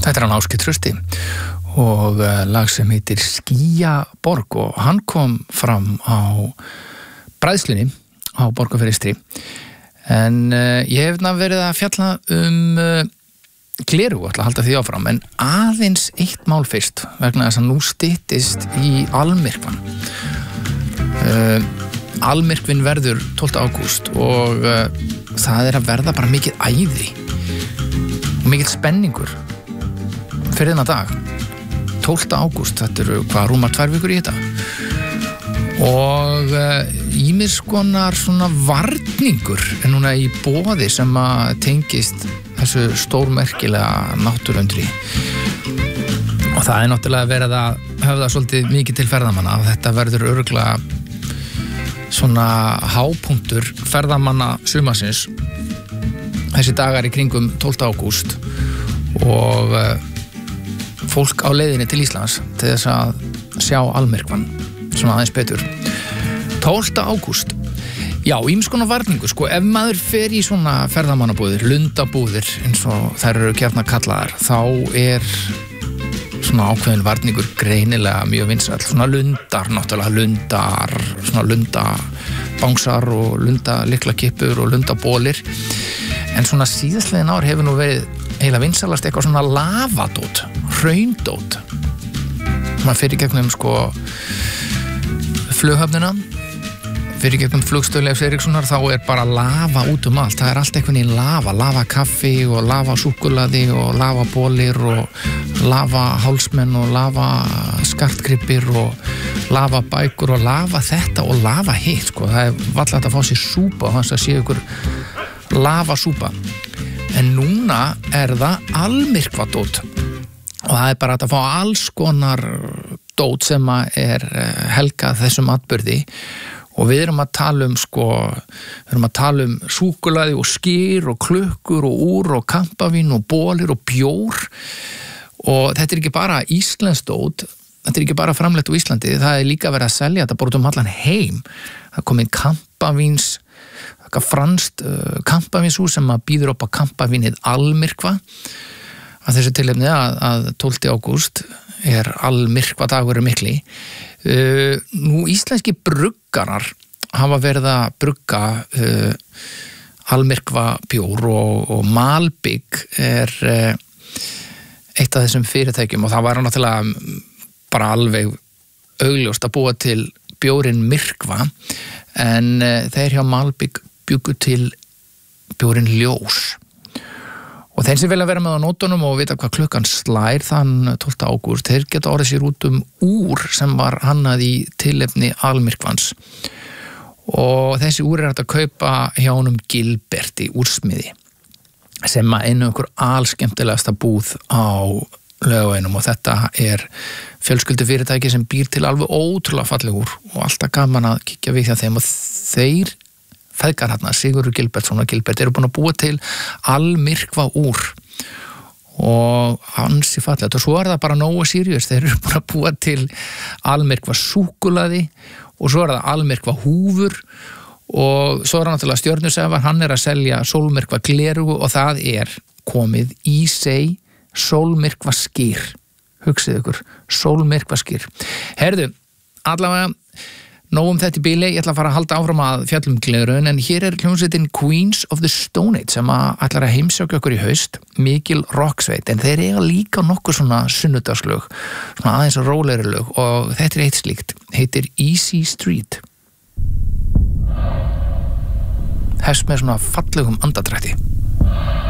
Þetta hann Ásgeir Trausti og lag sem heitir Skýjaborg og hann kom fram á bræðslunni á Borgarfirði en ég hef verið að fjalla gleraugu, ætla að halda því áfram en aðeins eitt mál fyrst vegna þess að nú styttist í almyrkvann. Almyrkvinn verður 12. ágúst og það að verða bara mikið æði og mikið spenningur fyrir þennan dag 12. ágúst, þetta eru rúmar 2 vikur í þetta og ýmis konar svona varningur er núna í boði sem að tengist þessu stórmerkilega náttúruundri og það náttúrulega verið að höfða svolítið mikið til ferðamanna og þetta verður örugglega svona hápunktur ferðamanna sumarsins þessi dagar í kringum 12. ágúst og fólk á leiðinni til Íslands til þess að sjá almyrkvann svona aðeins betur 12. ágúst já, ýmis konar varningu, ef maður fer í svona ferðamannabúðir, lundabúðir eins og þær eru gjarnan kallaðar þá er svona ákveðin varningur greinilega mjög vinsæll, svona lundar náttúrulega, svona lundabángsar og lundaliklakippur og lundabólir en svona síðastliðin ár hefur nú verið heila vinsælast eitthvað svona lavadót, hraundót maður fyrir gegnum flughöfnina fyrir gegnum flugstöð Leifs Eiríkssonar þá er bara lava út allt, það er allt eitthvað í lava kaffi og lava súkkulaði og lava bólir og lava hálsmenn og lava skartgripir og lava bækur og lava þetta og lava hitt, það er varla hægt að fá sér súpa þannig að sé ykkur lava súpa en núna er það almyrkvadót og það er bara hægt að fá alls konar dót sem er helgað þessum atburði og við erum að tala um súkkulaði og skyr og klukkur og úr og kampavín og bólir og bjór og þetta er ekki bara íslenskt dót, þetta er ekki bara framleitt á Íslandi, það er líka verið að selja þetta bara um allan heim, það komið kampavíns franskt kampavínshús sem að býður upp á kampavínið almyrkva að þessu tilefni að 12. ágúst er almyrkvadagur mikli nú íslenski bruggarar hafa verið að brugga almyrkva bjór og Malbygg er eitt af þessum fyrirtækjum og það var náttúrulega bara alveg augljóst að búa til bjórinn myrkva en þeir hjá Malbygg bjuggu til bjórinn ljós og þeir sem vilja vera með á nótunum og vita hvað klukkan slær þann 12. ágúst, þeir geta orðið sér út úr sem var hannað í tilefni almyrkvans og þessi úr er hægt að kaupa hjá honum Gilberti úrsmiði sem að einu alskemmtilegasta búð á Laugaveginum og þetta er fjölskyldufyrirtæki sem býr til alveg ótrúlega fallegur og alltaf gaman að kíkja við hjá þeim og þeir feðgar Sigurður Gilbertsson og Gilbert eru búin að búa til almyrkva úr og ansi fallegt og svo er það bara nógu serious, þeir eru búin að búa til almyrkva súkkulaði og svo er það almyrkva húfur og svo er náttúrulega Stjörnusefar, hann er að selja sólmyrkva gleraugu og það er komið í seg sólmyrkva skýr, hugsið ykkur sólmyrkva skýr. Herðu, allavega nóg þetta í bili, ég ætla að fara að halda áfram að fjallum gleraugun en hér er hljómsveitin Queens of the Stone Age sem ætlar að heimsækja okkur í haust, mikil rocksveit en þeir eiga líka nokkuð svona sunnudagslög, svona aðeins rólegri lög og þetta er eitt slíkt, heitir Easy Street hefst með svona fallegum andadrætti